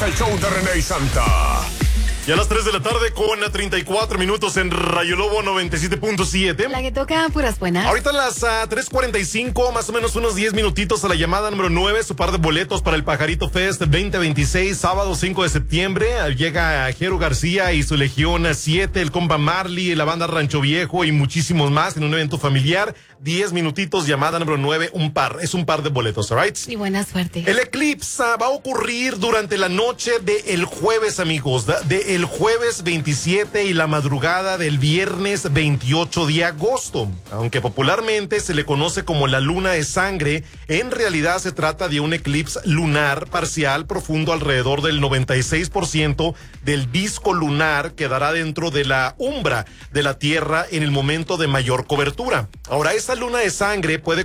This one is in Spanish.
El show de René y Santa. Y a las 3 de la tarde con 34 minutos en Rayo Lobo 97.7. La que toca puras buenas. Ahorita a las 3:45, más o menos unos 10 minutitos a la llamada número 9, su par de boletos para el Pajarito Fest 2026, sábado 5 de septiembre. Llega Jero García y su Legión 7, el compa Marley, la banda Rancho Viejo y muchísimos más en un evento familiar. 10 minutitos, llamada número 9, es un par de boletos, ¿alright? Y buena suerte. El eclipse va a ocurrir durante la noche del jueves, amigos, el jueves 27 y la madrugada del viernes 28 de agosto. Aunque popularmente se le conoce como la luna de sangre, en realidad se trata de un eclipse lunar parcial profundo. Alrededor del 96% del disco lunar quedará dentro de la umbra de la Tierra en el momento de mayor cobertura. Ahora, esa luna de sangre puede